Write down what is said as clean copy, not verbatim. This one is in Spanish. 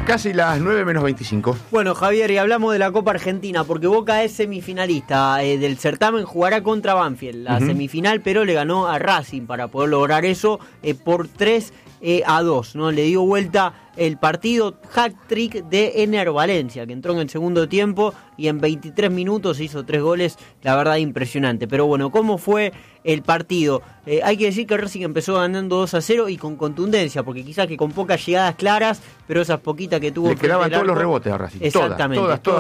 Casi las 9 menos 25. Bueno, Javier, y hablamos de la Copa Argentina, porque Boca es semifinalista del certamen, jugará contra Banfield, la semifinal, pero le ganó a Racing para poder lograr eso por 3-2, ¿no? Le dio vuelta el partido, hat-trick de Ener Valencia, que entró en el segundo tiempo y en 23 minutos hizo 3 goles, la verdad impresionante. Pero bueno, ¿cómo fue el partido? Hay que decir que Racing empezó ganando 2-0 y con contundencia, porque quizás que con pocas llegadas claras, pero esas poquitas que tuvo... Le quedaban todos los rebotes a Racing. Exactamente. Todas.